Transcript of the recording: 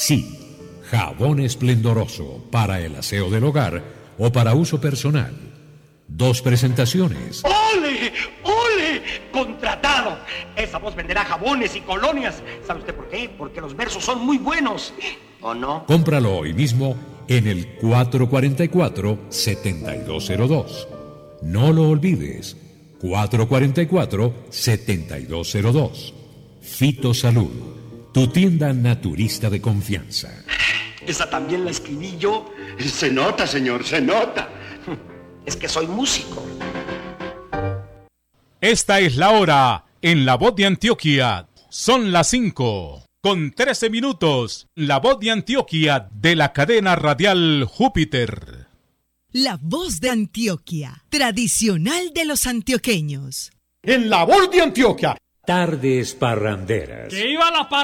Sí, jabón esplendoroso para el aseo del hogar o para uso personal. 2 presentaciones. ¡Ole! ¡Ole! ¡Contratado! Esa voz venderá jabones y colonias. ¿Sabe usted por qué? Porque los versos son muy buenos. ¿O no? Cómpralo hoy mismo en el 444-7202. No lo olvides. 444-7202. Fitosalud, tu tienda naturista de confianza. Esa también la escribí yo. Se nota, señor, se nota. Es que soy músico. Esta es la hora en La Voz de Antioquia. Son las 5:13. La Voz de Antioquia de la cadena radial Júpiter. La Voz de Antioquia, tradicional de los antioqueños. En La Voz de Antioquia. Tardes parranderas. ¡Que iba la